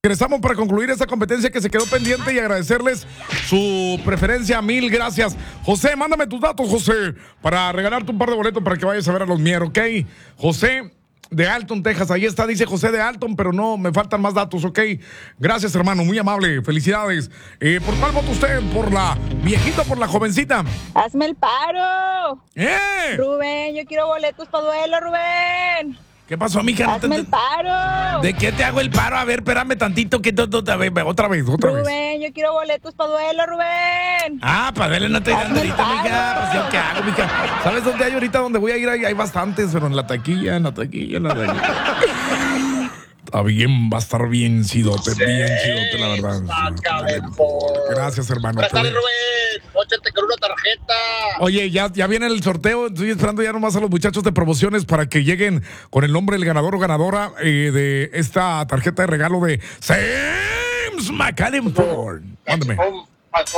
Regresamos para concluir esta competencia que se quedó pendiente y agradecerles su preferencia. Mil gracias. José, mándame tus datos, José, para regalarte un par de boletos para que vayas a ver a los Mier, ¿ok? José de Alton, Texas. Ahí está, dice José de Alton, pero no, me faltan más datos, ¿ok? Gracias, hermano, muy amable. Felicidades. ¿Por cuál vota usted? ¿Por la viejita o por la jovencita? ¡Hazme el paro! ¡Eh! Rubén, yo quiero boletos para duelo, Rubén. ¿Qué pasó, mija? ¡Hazme el paro! ¿De qué te hago el paro? A ver, espérame tantito. Que otra vez. Rubén, yo quiero boletos para duelo, Rubén. Ah, para duelo no te dan Hazme el ahorita, mija. paro. Pues yo qué hago, mija. ¿Sabes dónde hay ahorita? Donde voy a ir, hay bastantes, pero en la taquilla. Está bien, va a estar bien chidote, la verdad. Gracias, hermano. Buenas tardes, Rubén. Móchate con una tarjeta. Oye, ya viene el sorteo. Estoy esperando ya nomás a los muchachos de promociones para que lleguen con el nombre del ganador o ganadora de esta tarjeta de regalo de Sam's McAllen Ford. Mándame.